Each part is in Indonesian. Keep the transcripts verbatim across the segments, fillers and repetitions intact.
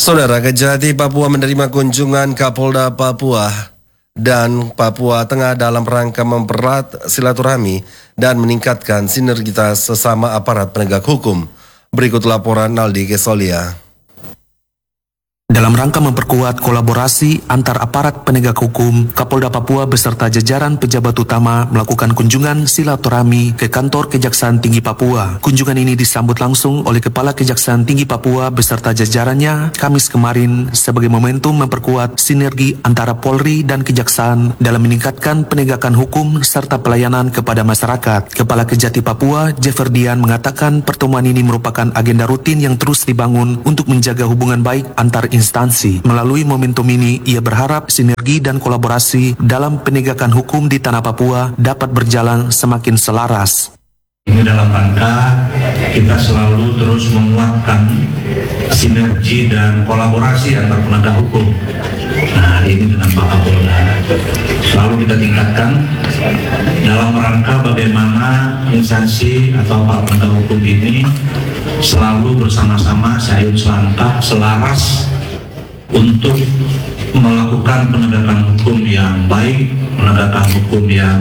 Saudara, Kejati Papua menerima kunjungan Kapolda Papua dan Papua Tengah dalam rangka mempererat silaturahmi dan meningkatkan sinergitas sesama aparat penegak hukum. Berikut laporan Naldi Kesolia. Dalam rangka memperkuat kolaborasi antar aparat penegak hukum, Kapolda Papua beserta jajaran pejabat utama melakukan kunjungan silaturahmi ke kantor Kejaksaan Tinggi Papua. Kunjungan ini disambut langsung oleh Kepala Kejaksaan Tinggi Papua beserta jajarannya Kamis kemarin sebagai momentum memperkuat sinergi antara Polri dan Kejaksaan dalam meningkatkan penegakan hukum serta pelayanan kepada masyarakat. Kepala Kejati Papua, Jefferdian, mengatakan pertemuan ini merupakan agenda rutin yang terus dibangun untuk menjaga hubungan baik antar instansi. Melalui momentum ini, ia berharap sinergi dan kolaborasi dalam penegakan hukum di tanah Papua dapat berjalan semakin selaras. Ini dalam rangka kita selalu terus menguatkan sinergi dan kolaborasi antar penegak hukum. Nah, ini dengan Pak Kapolda selalu kita tingkatkan dalam rangka bagaimana instansi atau para penegak hukum ini selalu bersama-sama sayun selangkah selaras untuk melakukan penegakan hukum yang baik, penegakan hukum yang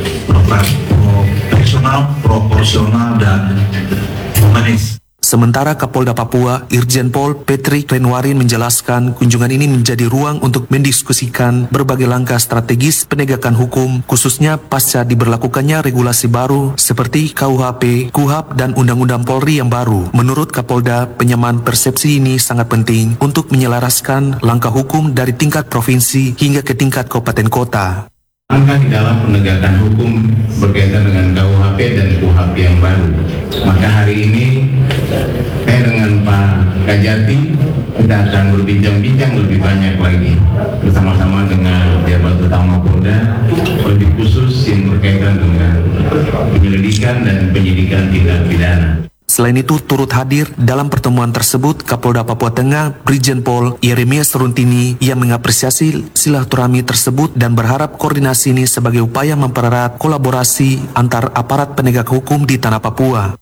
profesional, proporsional, dan humanis. Sementara Kapolda Papua, Irjen Pol Patrick Renwarin menjelaskan kunjungan ini menjadi ruang untuk mendiskusikan berbagai langkah strategis penegakan hukum, khususnya pasca diberlakukannya regulasi baru seperti K U H P, KUHAP, dan Undang-Undang Polri yang baru. Menurut Kapolda, penyamaan persepsi ini sangat penting untuk menyelaraskan langkah hukum dari tingkat provinsi hingga ke tingkat kabupaten kota. Angka di dalam penegakan hukum berkaitan dengan K U H P dan KUHAP yang baru. Maka hari ini saya dengan Pak Kajati kita akan berbincang-bincang lebih banyak lagi bersama-sama dengan pejabat utama Polda, lebih khusus yang berkaitan dengan penyelidikan dan penyidikan tindak pidana. Selain itu, turut hadir dalam pertemuan tersebut Kapolda Papua Tengah, Brigjen Pol Yeremias Runtini, yang mengapresiasi silaturahmi tersebut dan berharap koordinasi ini sebagai upaya mempererat kolaborasi antar aparat penegak hukum di tanah Papua.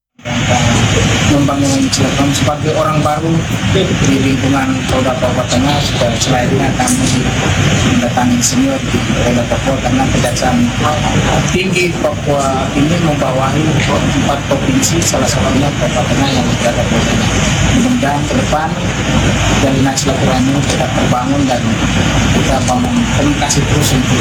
Membangun silaturahmi sebagai orang baru di lingkungan Polda Papua Tengah, sudah selainnya kami mendatangi senior di Polda Papua Tengah. Kejaksaan Tinggi Papua ini membawahi empat provinsi, salah satunya Papua Tengah yang berada di Polda. Mudah-mudahan ke depan jalinan silaturahmi tetap terbangun dan kita bangun komunikasi terus untuk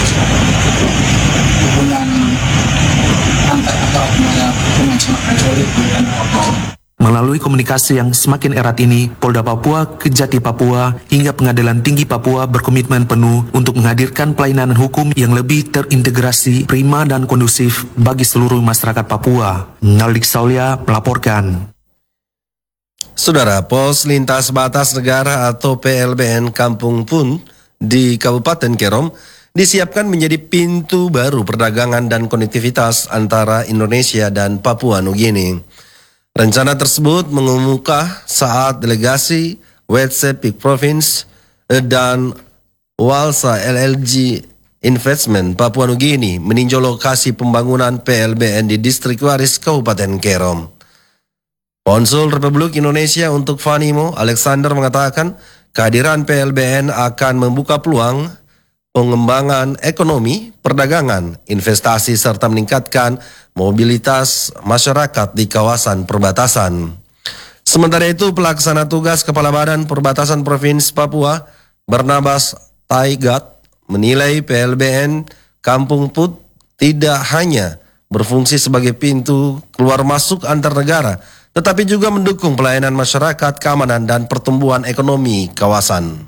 hubungan antar aparat penegak hukum yang semakin solid di tanah Papua. Melalui komunikasi yang semakin erat ini, Polda Papua, Kejati Papua, hingga Pengadilan Tinggi Papua berkomitmen penuh untuk menghadirkan pelayanan hukum yang lebih terintegrasi, prima, dan kondusif bagi seluruh masyarakat Papua. Naldi Kesolia melaporkan. Saudara, Pos Lintas Batas Negara atau P L B N Kampung Pun di Kabupaten Kerom disiapkan menjadi pintu baru perdagangan dan konektivitas antara Indonesia dan Papua Nugini. Rencana tersebut mengemuka saat delegasi Wetsepik Province dan Walsa L L G Investment Papua Nugini meninjau lokasi pembangunan P L B N di Distrik Waris Kabupaten Kerom. Konsul Republik Indonesia untuk Vanimo, Alexander, mengatakan kehadiran P L B N akan membuka peluang pengembangan ekonomi, perdagangan, investasi, serta meningkatkan mobilitas masyarakat di kawasan perbatasan. Sementara itu, pelaksana tugas Kepala Badan Perbatasan Provinsi Papua, Barnabas Taigat, menilai P L B N Kampung Put tidak hanya berfungsi sebagai pintu keluar masuk antar negara, tetapi juga mendukung pelayanan masyarakat, keamanan, dan pertumbuhan ekonomi kawasan.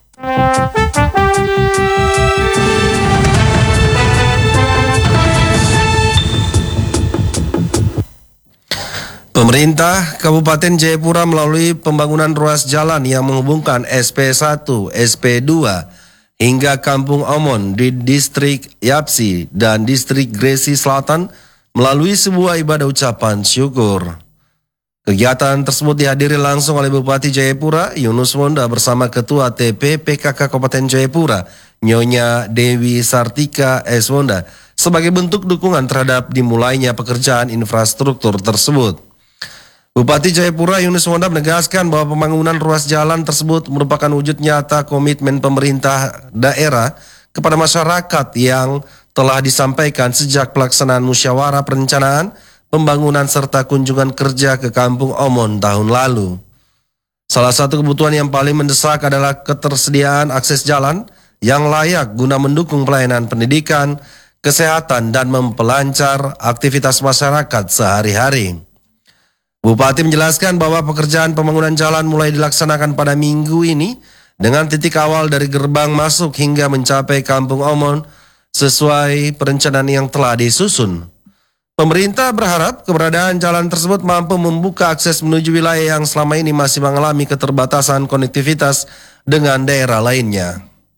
Pemerintah Kabupaten Jayapura melalui pembangunan ruas jalan yang menghubungkan S P satu, S P dua hingga Kampung Omon di Distrik Yapsi dan Distrik Gresi Selatan melalui sebuah ibadah ucapan syukur. Kegiatan tersebut dihadiri langsung oleh Bupati Jayapura, Yunus Wonda, bersama Ketua T P P K K Kabupaten Jayapura, Nyonya Dewi Sartika S. Wonda, sebagai bentuk dukungan terhadap dimulainya pekerjaan infrastruktur tersebut. Bupati Jayapura Yunus Wonda menegaskan bahwa pembangunan ruas jalan tersebut merupakan wujud nyata komitmen pemerintah daerah kepada masyarakat yang telah disampaikan sejak pelaksanaan musyawarah perencanaan, pembangunan serta kunjungan kerja ke Kampung Omon tahun lalu. Salah satu kebutuhan yang paling mendesak adalah ketersediaan akses jalan yang layak guna mendukung pelayanan pendidikan, kesehatan, dan memperlancar aktivitas masyarakat sehari-hari. Bupati menjelaskan bahwa pekerjaan pembangunan jalan mulai dilaksanakan pada minggu ini dengan titik awal dari gerbang masuk hingga mencapai Kampung Omon sesuai perencanaan yang telah disusun. Pemerintah berharap keberadaan jalan tersebut mampu membuka akses menuju wilayah yang selama ini masih mengalami keterbatasan konektivitas dengan daerah lainnya.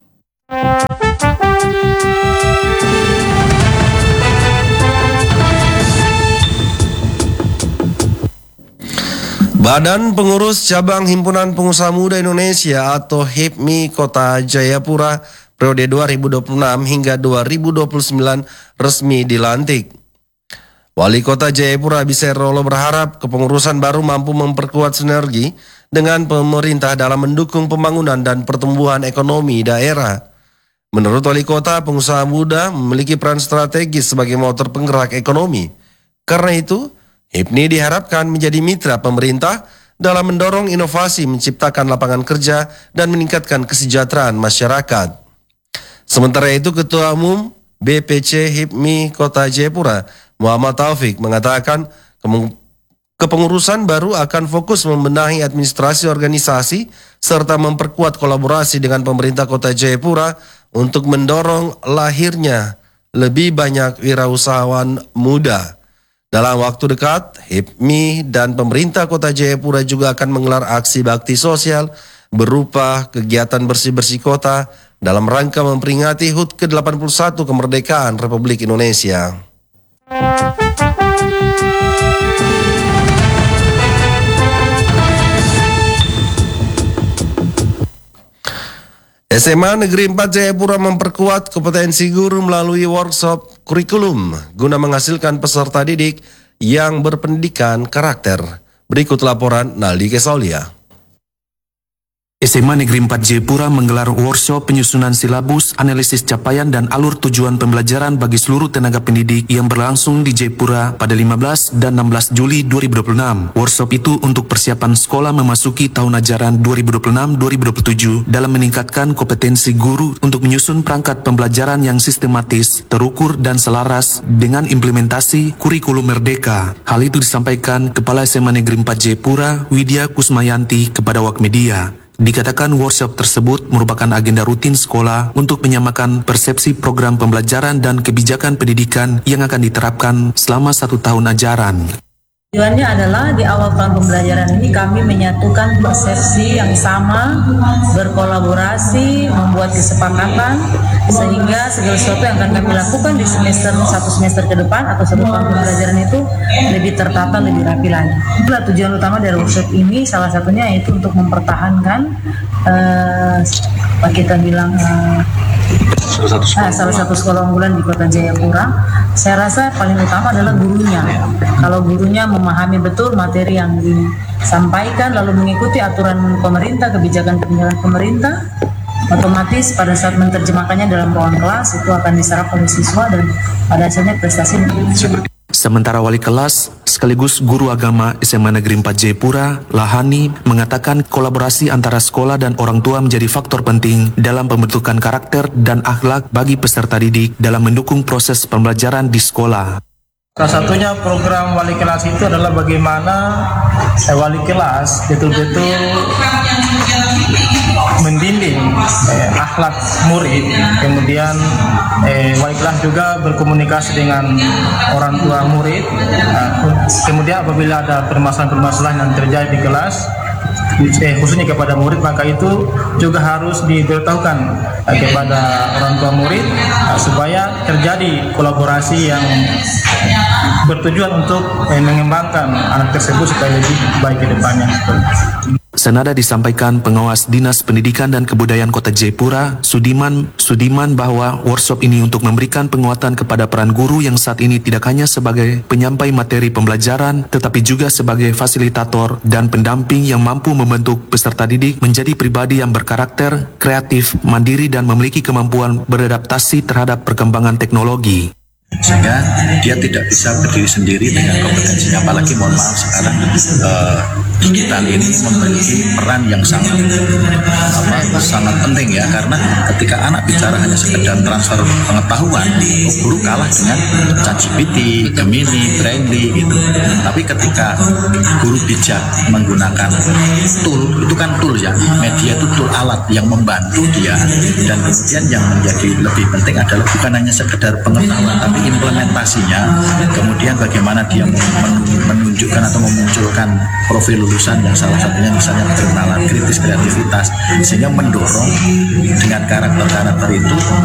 Badan Pengurus Cabang Himpunan Pengusaha Muda Indonesia atau H I P M I Kota Jayapura periode dua ribu dua puluh enam hingga dua ribu dua puluh sembilan resmi dilantik. Wali Kota Jayapura Biser Rolo berharap kepengurusan baru mampu memperkuat sinergi dengan pemerintah dalam mendukung pembangunan dan pertumbuhan ekonomi daerah. Menurut Wali Kota, pengusaha muda memiliki peran strategis sebagai motor penggerak ekonomi. Karena itu, H I P M I diharapkan menjadi mitra pemerintah dalam mendorong inovasi, menciptakan lapangan kerja, dan meningkatkan kesejahteraan masyarakat. Sementara itu, Ketua Umum B P C H I P M I Kota Jayapura, Muhammad Taufik, mengatakan kepengurusan baru akan fokus membenahi administrasi organisasi serta memperkuat kolaborasi dengan pemerintah Kota Jayapura untuk mendorong lahirnya lebih banyak wirausahawan muda. Dalam waktu dekat, H I P M I dan pemerintah Kota Jayapura juga akan menggelar aksi bakti sosial berupa kegiatan bersih-bersih kota dalam rangka memperingati H U T ke delapan puluh satu kemerdekaan Republik Indonesia. S M A Negeri empat Jayapura memperkuat kompetensi guru melalui workshop kurikulum guna menghasilkan peserta didik yang berpendidikan karakter. Berikut laporan Naldi Kesaulia. S M A Negeri empat Jayapura menggelar workshop penyusunan silabus, analisis capaian dan alur tujuan pembelajaran bagi seluruh tenaga pendidik yang berlangsung di Jayapura pada lima belas dan enam belas Juli dua ribu dua puluh enam. Workshop itu untuk persiapan sekolah memasuki tahun ajaran dua ribu dua puluh enam dua ribu dua puluh tujuh dalam meningkatkan kompetensi guru untuk menyusun perangkat pembelajaran yang sistematis, terukur dan selaras dengan implementasi kurikulum merdeka. Hal itu disampaikan Kepala S M A Negeri empat Jayapura, Widya Kusmayanti kepada Awak Media. Dikatakan workshop tersebut merupakan agenda rutin sekolah untuk menyamakan persepsi program pembelajaran dan kebijakan pendidikan yang akan diterapkan selama satu tahun ajaran. Tujuannya adalah di awal tahun pembelajaran ini kami menyatukan persepsi yang sama, berkolaborasi, membuat kesepakatan, sehingga segala sesuatu yang akan kami lakukan di semester satu semester ke depan atau satu tahun pembelajaran itu lebih tertata, lebih rapi lagi. Itulah tujuan utama dari workshop ini, salah satunya yaitu untuk mempertahankan uh, apa kita bilang uh, salah satu, nah, salah satu sekolah unggulan di Kota Jayapura. Saya rasa paling utama adalah gurunya. Kalau gurunya memahami betul materi yang disampaikan, lalu mengikuti aturan pemerintah, kebijakan-kebijakan pemerintah, otomatis pada saat menerjemahkannya dalam ruang kelas itu akan diserap oleh siswa dan pada akhirnya prestasi. Sementara wali kelas sekaligus guru agama S M A Negeri empat Jayapura, Lahani, mengatakan kolaborasi antara sekolah dan orang tua menjadi faktor penting dalam pembentukan karakter dan akhlak bagi peserta didik dalam mendukung proses pembelajaran di sekolah. Salah satunya program wali kelas itu adalah bagaimana eh, wali kelas betul-betul membimbing eh, akhlak murid, kemudian eh, wali kelas juga berkomunikasi dengan orang tua murid, eh, kemudian apabila ada permasalahan-permasalahan yang terjadi di kelas, eh, khususnya kepada murid, maka itu juga harus diberitahukan eh, kepada orang tua murid eh, supaya terjadi kolaborasi yang bertujuan untuk eh, mengembangkan anak tersebut supaya lebih baik ke depannya. Senada disampaikan pengawas Dinas Pendidikan dan Kebudayaan Kota Jayapura, Sudiman Sudiman bahwa workshop ini untuk memberikan penguatan kepada peran guru yang saat ini tidak hanya sebagai penyampai materi pembelajaran, tetapi juga sebagai fasilitator dan pendamping yang mampu membentuk peserta didik menjadi pribadi yang berkarakter, kreatif, mandiri dan memiliki kemampuan beradaptasi terhadap perkembangan teknologi. Sehingga dia tidak bisa berdiri sendiri dengan kompetensinya, apalagi mohon maaf sekarang uh, digital ini memiliki peran yang sangat apa, sangat penting ya, karena ketika anak bicara hanya sekedar transfer pengetahuan, guru kalah dengan ChatGPT, Gemini, Brainly gitu. Tapi ketika guru bijak menggunakan tool, itu kan tool ya, media itu tool, alat yang membantu dia, dan kemudian yang menjadi lebih penting adalah bukan hanya sekedar pengetahuan, tapi implementasinya, kemudian bagaimana dia menunjukkan atau memunculkan profil lulusan yang salah satunya misalnya berkenalan kritis, kreativitas, sehingga mendorong dengan karakter-karakter itu